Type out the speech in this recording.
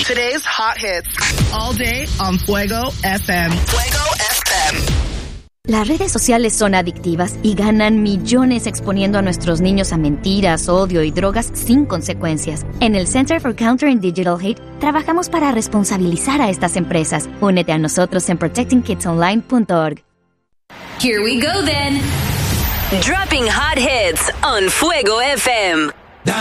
Today's hot hits. All day on Fuego FM. Fuego FM. Las redes sociales son adictivas y ganan millones exponiendo a nuestros niños a mentiras, odio y drogas sin consecuencias. En el Center for Countering Digital Hate trabajamos para responsabilizar a estas empresas. Únete a nosotros en protectingkidsonline.org. Here we go then. Dropping hot hits on Fuego FM.